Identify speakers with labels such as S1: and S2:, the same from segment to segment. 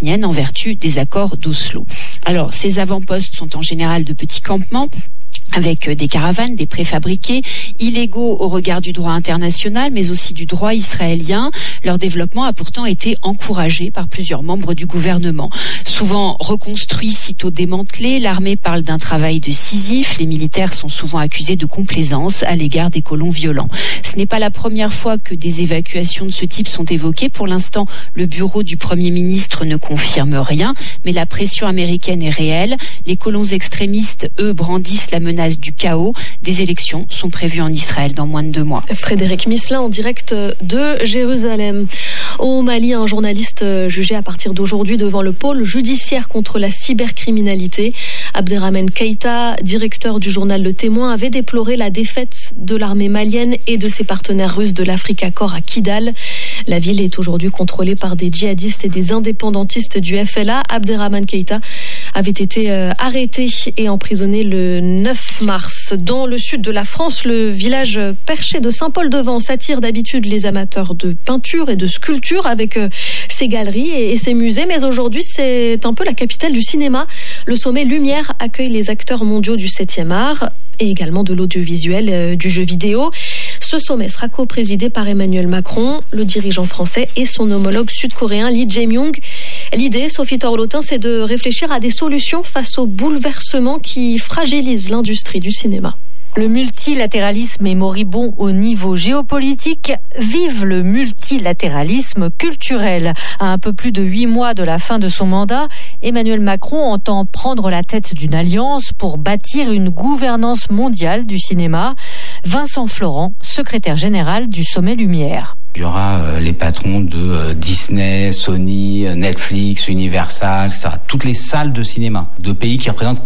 S1: palestinienne en vertu des accords d'Oslo. Alors, ces avant-postes sont en général de petits campements, avec des caravanes, des préfabriqués, illégaux au regard du droit international, mais aussi du droit israélien. Leur développement a pourtant été encouragé par plusieurs membres du gouvernement. Souvent reconstruits, sitôt démantelés, l'armée parle d'un travail de Sisyphe. Les militaires sont souvent accusés de complaisance à l'égard des colons violents. Ce n'est pas la première fois que des évacuations de ce type sont évoquées. Pour l'instant, le bureau du Premier ministre ne confirme rien, mais la pression américaine est réelle. Les colons extrémistes, eux, brandissent la menace du chaos. Des élections sont prévues en Israël dans moins de 2 mois.
S2: Frédéric Misselin en direct de Jérusalem. Au Mali, un journaliste jugé à partir d'aujourd'hui devant le pôle judiciaire contre la cybercriminalité. Abderrahmane Keïta, directeur du journal Le Témoin, avait déploré la défaite de l'armée malienne et de ses partenaires russes de l'Africa Corps à Kidal. La ville est aujourd'hui contrôlée par des djihadistes et des indépendantistes du FLA. Abderrahmane Keïta avait été arrêté et emprisonné le 9 mars. Dans le sud de la France, le village perché de Saint-Paul-de-Vence attire d'habitude les amateurs de peinture et de sculpture avec ses galeries et ses musées. Mais aujourd'hui, c'est un peu la capitale du cinéma. Le sommet Lumière accueille les acteurs mondiaux du 7e art et également de l'audiovisuel, du jeu vidéo. Ce sommet sera co-présidé par Emmanuel Macron, le dirigeant français et son homologue sud-coréen Lee Jae-myung. L'idée, Sophie Torlotin, c'est de réfléchir à des solutions face aux bouleversements qui fragilisent l'industrie du cinéma.
S3: Le multilatéralisme est moribond au niveau géopolitique. Vive le multilatéralisme culturel. À un peu plus de 8 mois de la fin de son mandat, Emmanuel Macron entend prendre la tête d'une alliance pour bâtir une gouvernance mondiale du cinéma. Vincent Florent, secrétaire général du Sommet Lumière.
S4: Il y aura les patrons de Disney, Sony, Netflix, Universal, etc. Toutes les salles de cinéma de pays qui représentent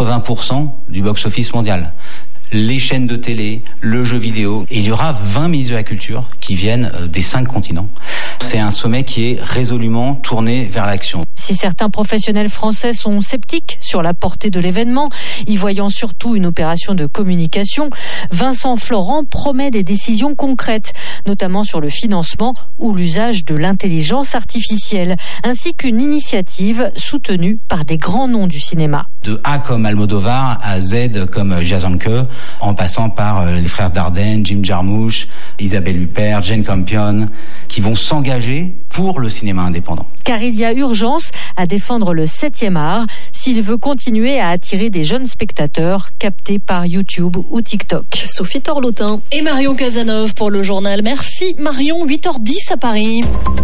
S4: 80% du box-office mondial. Les chaînes de télé, le jeu vidéo. Et il y aura 20 ministres de la culture qui viennent des 5 continents. C'est un sommet qui est résolument tourné vers l'action.
S3: Si certains professionnels français sont sceptiques sur la portée de l'événement, y voyant surtout une opération de communication, Vincent Florent promet des décisions concrètes, notamment sur le financement ou l'usage de l'intelligence artificielle, ainsi qu'une initiative soutenue par des grands noms du cinéma.
S4: De A comme Almodovar à Z comme Jason Ke, en passant par les frères Dardenne, Jim Jarmusch, Isabelle Huppert, Jane Campion, qui vont s'engager pour le cinéma indépendant.
S3: Car il y a urgence à défendre le 7e art s'il veut continuer à attirer des jeunes spectateurs captés par YouTube ou TikTok.
S2: Sophie Torlotin.
S5: Et Marion Cazeneuve pour le journal. Merci Marion, 8h10 à Paris.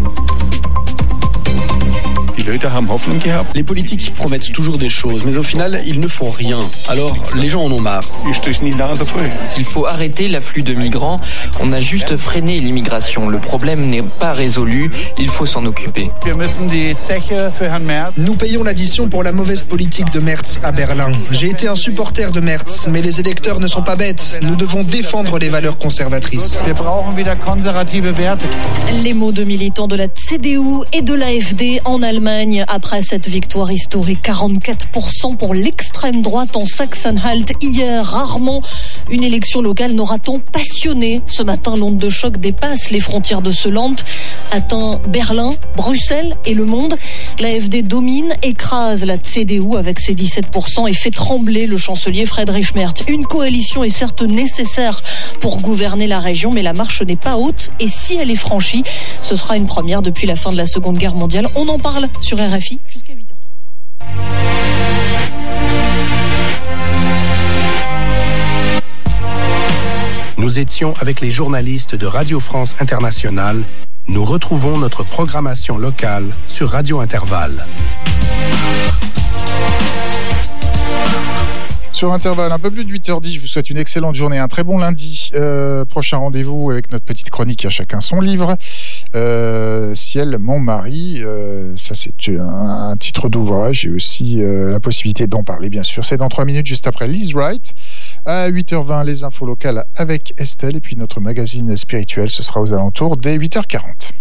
S6: Les politiques promettent toujours des choses, mais au final, ils ne font rien. Alors, les gens en ont marre.
S7: Il faut arrêter l'afflux de migrants. On a juste freiné l'immigration. Le problème n'est pas résolu. Il faut s'en occuper.
S8: Nous payons l'addition pour la mauvaise politique de Merz à Berlin. J'ai été un supporter de Merz, mais les électeurs ne sont pas bêtes. Nous devons défendre les valeurs conservatrices.
S5: Les mots de militants de la CDU et de l'AfD en Allemagne après cette victoire historique, 44% pour l'extrême droite en Sachsen-Anhalt hier. Rarement une élection locale n'aura tant passionné. Ce matin, l'onde de choc dépasse les frontières de ce land, atteint Berlin, Bruxelles et le monde. L'AfD domine, écrase la CDU avec ses 17% et fait trembler le chancelier Friedrich Merz. Une coalition est certes nécessaire pour gouverner la région, mais la marche n'est pas haute et si elle est franchie, ce sera une première depuis la fin de la Seconde Guerre mondiale. On en parle sur RFI jusqu'à 8h30.
S9: Nous étions avec les journalistes de Radio France Internationale. Nous retrouvons notre programmation locale sur Radio Intervalle.
S10: Sur Intervalle, un peu plus de 8h10, je vous souhaite une excellente journée, un très bon lundi. Prochain rendez-vous avec notre petite chronique à chacun son livre. Ciel, mon mari, ça c'est un titre d'ouvrage et aussi la possibilité d'en parler bien sûr. C'est dans 3 minutes juste après Liz Wright. À 8h20, les infos locales avec Estelle et puis notre magazine spirituel, ce sera aux alentours dès 8h40.